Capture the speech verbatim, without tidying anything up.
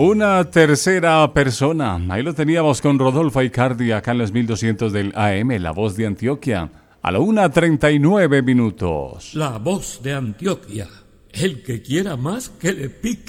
Una tercera persona. Ahí lo teníamos con Rodolfo Icardi acá en los mil doscientos del A M, La Voz de Antioquia. A la una treinta y nueve minutos. La Voz de Antioquia. El que quiera más, que le pique.